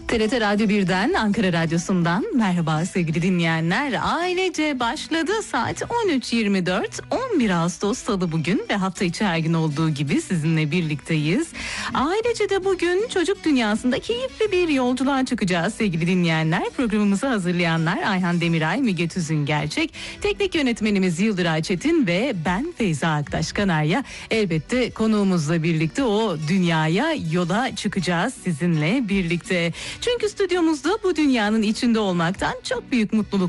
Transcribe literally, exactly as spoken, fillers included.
T R T Radyo birden, Ankara Radyosu'ndan merhaba sevgili dinleyenler. Ailece başladı, saat on üç yirmi dört, on bir Ağustos Salı bugün ve hafta içi her gün olduğu gibi sizinle birlikteyiz. Ailece de bugün çocuk dünyasında keyifli bir yolculuğa çıkacağız sevgili dinleyenler. Programımızı hazırlayanlar Ayhan Demiray, Müge Tüzün Gerçek, teknik yönetmenimiz Yıldıray Çetin ve ben Feyza Aktaş Kanarya. Elbette konuğumuzla birlikte o dünyaya yola çıkacağız sizinle birlikte. Çünkü stüdyomuzda bu dünyanın içinde olmaktan çok büyük mutluluk